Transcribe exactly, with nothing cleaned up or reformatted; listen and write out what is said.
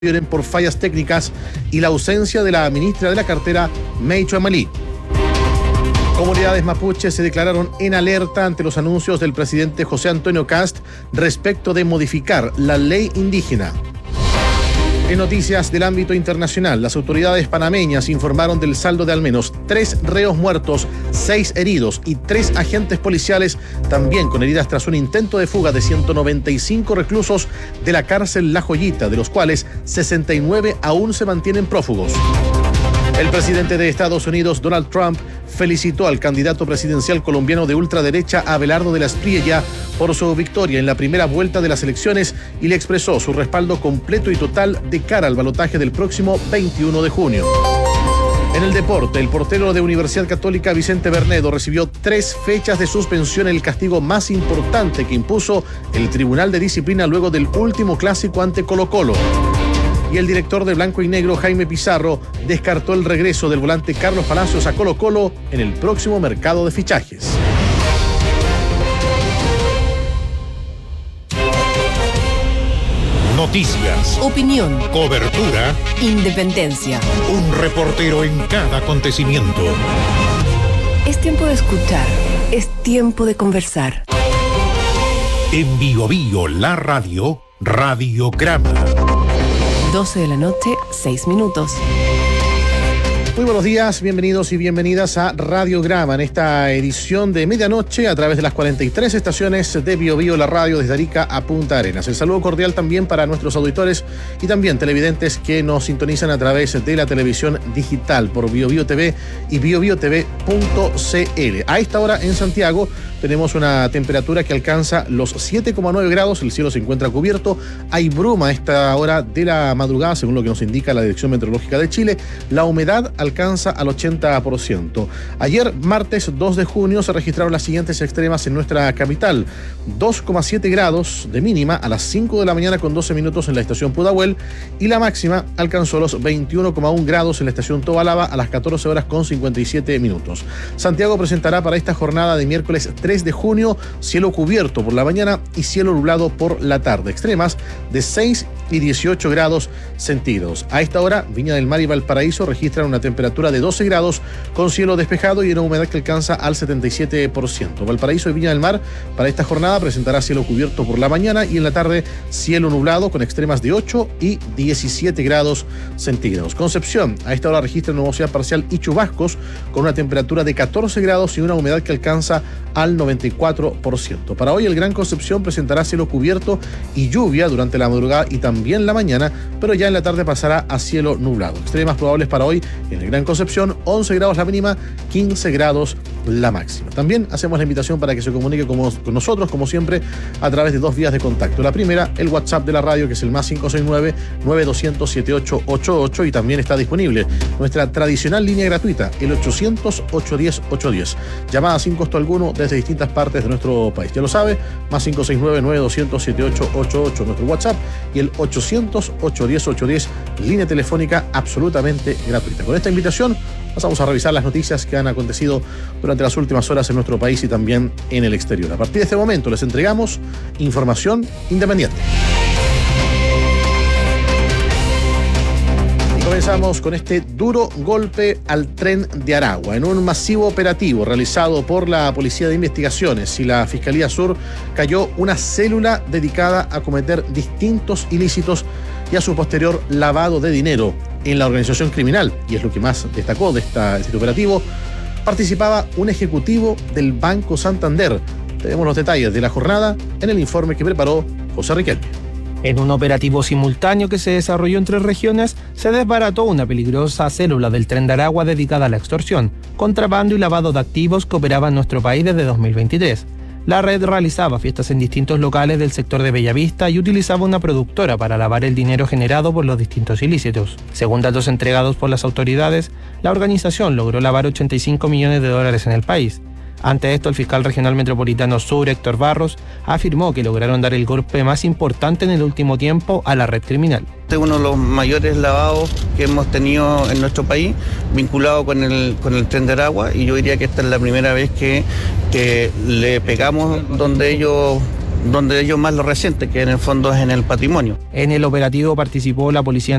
por fallas técnicas y la ausencia de la ministra de la cartera, Meicho Amalí. Comunidades mapuches se declararon en alerta ante los anuncios del presidente José Antonio Kast respecto de modificar la ley indígena. En noticias del ámbito internacional, las autoridades panameñas informaron del saldo de al menos tres reos muertos, seis heridos y tres agentes policiales también con heridas tras un intento de fuga de ciento noventa y cinco reclusos de la cárcel La Joyita, de los cuales sesenta y nueve aún se mantienen prófugos. El presidente de Estados Unidos, Donald Trump, felicitó al candidato presidencial colombiano de ultraderecha, Abelardo de la Espriella, por su victoria en la primera vuelta de las elecciones y le expresó su respaldo completo y total de cara al balotaje del próximo veintiuno de junio. En el deporte, el portero de Universidad Católica, Vicente Bernedo, recibió tres fechas de suspensión, el castigo más importante que impuso el Tribunal de Disciplina luego del último clásico ante Colo-Colo. Y el director de Blanco y Negro, Jaime Pizarro, descartó el regreso del volante Carlos Palacios a Colo-Colo en el próximo mercado de fichajes. Noticias, opinión, cobertura, independencia. Un reportero en cada acontecimiento. Es tiempo de escuchar, es tiempo de conversar. En Bio Bio, la radio, Radiograma. doce de la noche, seis minutos. Muy buenos días, bienvenidos y bienvenidas a Radiograma en esta edición de medianoche a través de las cuarenta y tres estaciones de Bio Bio, la radio desde Arica a Punta Arenas. El saludo cordial también para nuestros auditores y también televidentes que nos sintonizan a través de la televisión digital por Bio Bio T V y bio bio t v punto c l. A esta hora en Santiago tenemos una temperatura que alcanza los siete coma nueve grados, el cielo se encuentra cubierto, hay bruma a esta hora de la madrugada, según lo que nos indica la Dirección Meteorológica de Chile. La humedad alcanza al ochenta por ciento. Ayer, martes dos de junio, se registraron las siguientes extremas en nuestra capital. dos coma siete grados de mínima a las cinco de la mañana con doce minutos en la estación Pudahuel y la máxima alcanzó los veintiuno coma uno grados en la estación Tobalaba a las catorce horas con cincuenta y siete minutos. Santiago presentará para esta jornada de miércoles tres de junio cielo cubierto por la mañana y cielo nublado por la tarde. Extremas de seis y dieciocho grados centígrados. A esta hora, Viña del Mar y Valparaíso registran una temperatura de doce grados con cielo despejado y una humedad que alcanza al setenta y siete por ciento. Valparaíso y Viña del Mar para esta jornada presentará cielo cubierto por la mañana y en la tarde cielo nublado con extremas de ocho y diecisiete grados centígrados. Concepción a esta hora registra nubosidad parcial y chubascos con una temperatura de catorce grados y una humedad que alcanza al noventa y cuatro por ciento. Para hoy el Gran Concepción presentará cielo cubierto y lluvia durante la madrugada y también la mañana, pero ya en la tarde pasará a cielo nublado. Extremas probables para hoy en el Gran Concepción, once grados la mínima, quince grados la máxima. También hacemos la invitación para que se comunique con, con nosotros, como siempre, a través de dos vías de contacto. La primera, el WhatsApp de la radio, que es el más cinco seis nueve, nueve dos cero cero, siete ocho ocho ocho, y también está disponible nuestra tradicional línea gratuita, el ochocientos, ochocientos diez, ochocientos diez. Llamada sin costo alguno desde distintas partes de nuestro país. Ya lo sabe, más cinco seis nueve, nueve dos cero cero, siete ocho ocho ocho nuestro WhatsApp y el ochocientos, ochocientos diez, ochocientos diez, línea telefónica absolutamente gratuita. Con esta invitación pasamos a revisar las noticias que han acontecido durante las últimas horas en nuestro país y también en el exterior. A partir de este momento les entregamos información independiente. Y comenzamos con este duro golpe al tren de Aragua. En un masivo operativo realizado por la Policía de Investigaciones y la Fiscalía Sur, cayó una célula dedicada a cometer distintos ilícitos y a su posterior lavado de dinero en la organización criminal, y es lo que más destacó de, esta, de este operativo. Participaba un ejecutivo del Banco Santander. Tenemos los detalles de la jornada en el informe que preparó José Riquelme. En un operativo simultáneo que se desarrolló en tres regiones, se desbarató una peligrosa célula del Tren de Aragua dedicada a la extorsión, contrabando y lavado de activos que operaba en nuestro país desde dos mil veintitrés. La red realizaba fiestas en distintos locales del sector de Bellavista y utilizaba una productora para lavar el dinero generado por los distintos ilícitos. Según datos entregados por las autoridades, la organización logró lavar ochenta y cinco millones de dólares en el país. Ante esto, el fiscal regional metropolitano sur, Héctor Barros, afirmó que lograron dar el golpe más importante en el último tiempo a la red criminal. Este es uno de los mayores lavados que hemos tenido en nuestro país, vinculado con el, con el Tren de Aragua, y yo diría que esta es la primera vez que, que le pegamos donde ellos donde ellos más lo resienten, que en el fondo es en el patrimonio. En el operativo participó la Policía